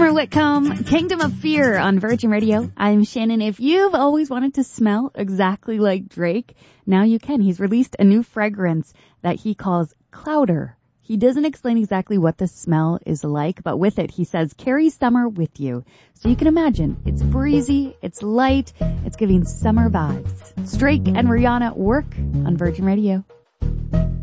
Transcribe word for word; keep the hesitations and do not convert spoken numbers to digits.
Summer Whitcomb, Kingdom of Fear on Virgin Radio. I'm Shannon. If you've always wanted to smell exactly like Drake, now you can. He's released a new fragrance that he calls Clouder. He doesn't explain exactly what the smell is like, but with it, he says, carry summer with you. So you can imagine, it's breezy, it's light, it's giving summer vibes. Drake and Rihanna Work on Virgin Radio.